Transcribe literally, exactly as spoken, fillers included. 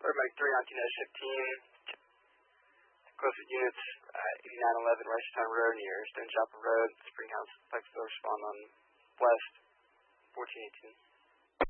Medic three on T N fifteen. Closest units at eighty-nine eleven Ricerstown Road near Stone Chapel Road. Springhouse. Plex will respond on west fourteen eighteen.